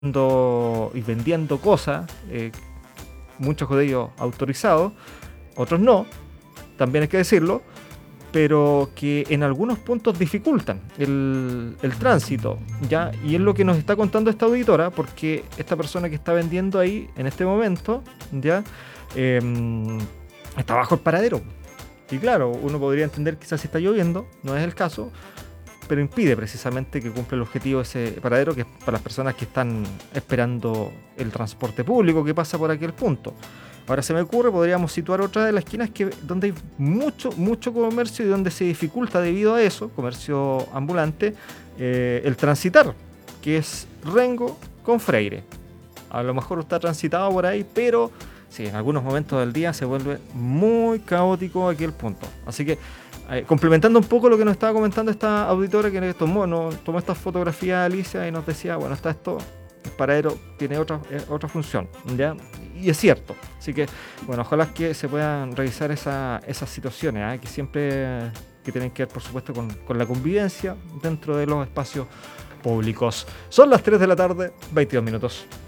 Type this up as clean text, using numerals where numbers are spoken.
y vendiendo cosas, muchos de ellos autorizados, otros no, también hay que decirlo, pero que en algunos puntos dificultan el tránsito, ¿ya? Y es lo que nos está contando esta auditora, porque esta persona que está vendiendo ahí en este momento, ¿ya? Está bajo el paradero. Y claro, uno podría entender quizás si está lloviendo, no es el caso, pero impide precisamente que cumpla el objetivo de ese paradero, que es para las personas que están esperando el transporte público que pasa por aquel punto. Ahora se me ocurre, podríamos situar otra de las esquinas donde hay mucho comercio y donde se dificulta debido a eso, comercio ambulante, el transitar, que es Rengo con Freire. A lo mejor está transitado por ahí, pero sí, en algunos momentos del día se vuelve muy caótico aquel punto. Así que, complementando un poco lo que nos estaba comentando esta auditora que tomó esta fotografía de Alicia y nos decía, bueno, está esto, el paradero tiene otra función, ¿ya? Y es cierto. Así que, bueno, ojalá que se puedan revisar esas situaciones, que siempre que tienen que ver, por supuesto, con la convivencia dentro de los espacios públicos. Son las 3 de la tarde, 22 minutos.